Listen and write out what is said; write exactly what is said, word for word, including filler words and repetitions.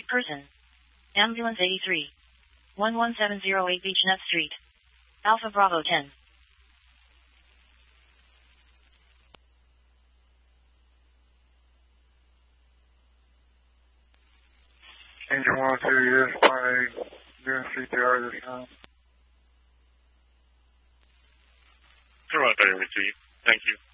Sick person. Ambulance eighty-three. one one seven zero eight Beechnet Street. Alpha Bravo ten. Engine one oh two, yes, my doing C P R this time. Toronto, received. Thank you.